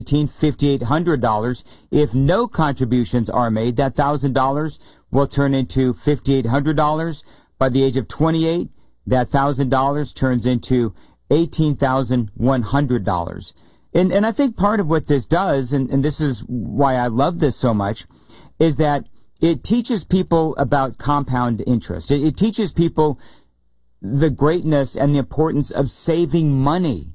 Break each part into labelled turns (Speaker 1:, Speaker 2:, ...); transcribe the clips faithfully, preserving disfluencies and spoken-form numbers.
Speaker 1: five thousand eight hundred dollars. If no contributions are made, that one thousand dollars will turn into five thousand eight hundred dollars. By the age of twenty-eight, that one thousand dollars turns into eighteen thousand one hundred dollars. And, and I think part of what this does, and, and this is why I love this so much, is that it teaches people about compound interest. It, it teaches people the greatness and the importance of saving money.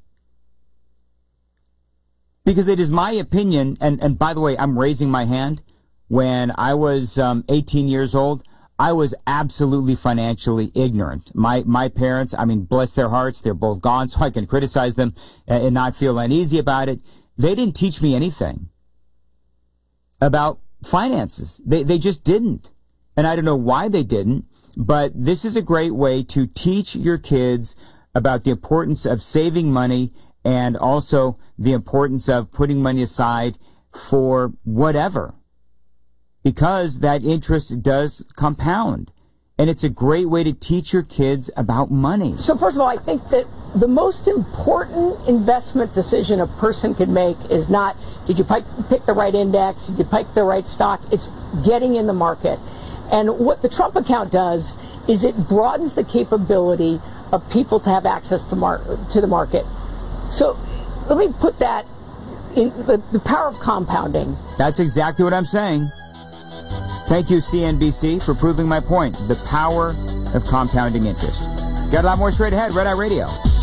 Speaker 1: Because it is my opinion, and, and by the way, I'm raising my hand, when I was um, eighteen years old, I was absolutely financially ignorant. My my parents, I mean, bless their hearts, they're both gone, so I can criticize them and, and not feel uneasy about it. They didn't teach me anything about finances. They they just didn't. And I don't know why they didn't, but this is a great way to teach your kids about the importance of saving money and also the importance of putting money aside for whatever, because that interest does compound. And it's a great way to teach your kids about money.
Speaker 2: So first of all, I think that the most important investment decision a person can make is not, did you pick, pick the right index, did you pick the right stock? It's getting in the market. And what the Trump account does is it broadens the capability of people to have access to, mar to the market. So let me put that in the, the power of compounding.
Speaker 1: That's exactly what I'm saying. Thank you, C N B C, for proving my point. The power of compounding interest. Got a lot more straight ahead. Red Eye Radio.